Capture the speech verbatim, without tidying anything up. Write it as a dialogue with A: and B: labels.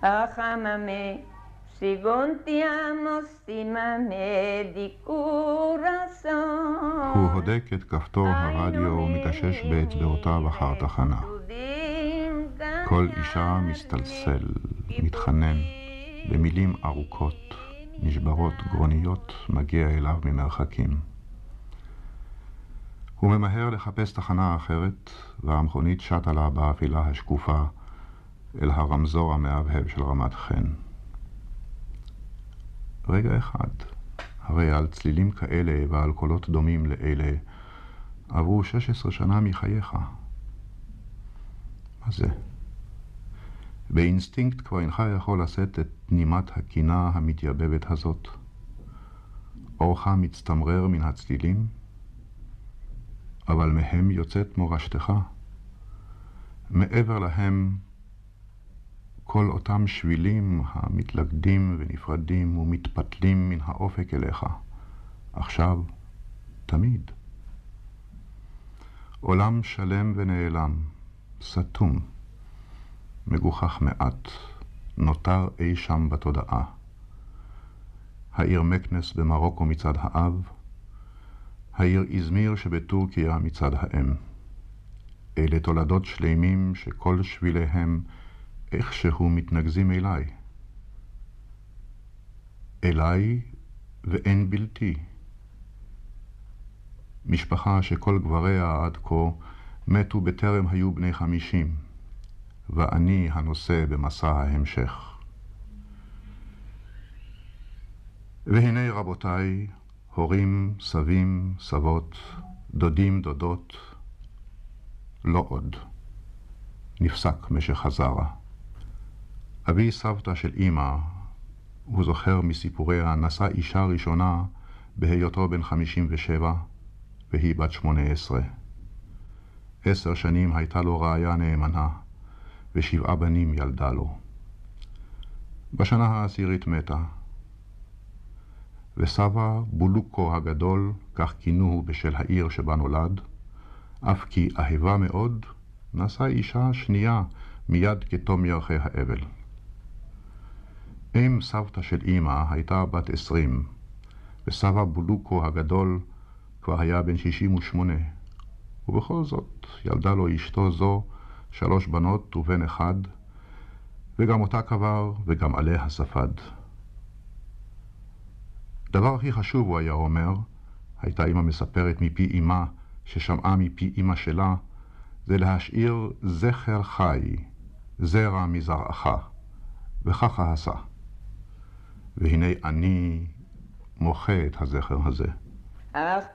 A: Ájamame, según te amo, estímame de corazón.
B: הוא הודק את כפתור הרדיו ומקשש באצבעותיו אחר תחנה. כל אישה מסתלסל, מתחנן, במילים ארוכות, נשברות גרוניות, מגיע אליו ממרחקים. הוא ממהר לחפש תחנה אחרת, והמכונית שטה לה באפילה השקופה אל הרמזור המאבהב של רמת חן. רגע אחד, הרי על צלילים כאלה ועל קולות דומים לאלה עברו שש עשרה שנה מחייך. מה זה? באינסטינקט כבר אינך יכול לשאת את נימת הקינה המתייבבת הזאת. אורך מצטמרר מן הצלילים, אבל מהם יוצאת מורשתך. מעבר להם כל אותם שבילים המתלכדים ונפרדים ומתפתלים מן האופק אליך. עכשיו, תמיד. עולם שלם ונעלם, סתום, מגוחך מעט, נותר אי שם בתודעה. העיר מקנס במרוקו מצד האב, העיר איזמיר שבטורקיה מצד האם. אלה תולדות שלמים שכל שביליהם איכשהו מתנגזים אליי. אליי ואין בלתי. משפחה שכל גבריה עד כה מתו בטרם היו בני חמישים, ואני הנושא במסע ההמשך. והנה רבותיי, הורים, סבים, סבות, דודים, דודות, לא עוד. נפסק משך הזרע. אבי סבתא של אמא, הוא זוכר מסיפוריה, נשא אישה ראשונה בהיותו בן חמישים ושבע, והיא בת שמונה עשרה. עשר שנים הייתה לו רעיה נאמנה, ושבעה בנים ילדה לו. בשנה העשירית מתה. וסבא בולוקו הגדול, כך כינוהו בשל העיר שבה נולד, אף כי אהבה מאוד, נשא אישה שנייה מיד כתום ירחי האבל. אם סבתא של אמא הייתה בת עשרים, וסבא בולוקו הגדול כבר היה בן שישים ושמונה, ובכל זאת ילדה לו אשתו זו שלוש בנות ובן אחד, וגם אותה קבר וגם עליה ספד. דבר הכי חשוב, הוא היה אומר, הייתה אמא מספרת מפי אמא ששמעה מפי אמא שלה, זה להשאיר זכר חי, זרע מזרעך, וככה עשה. והנה אני מוחה את הזכר הזה.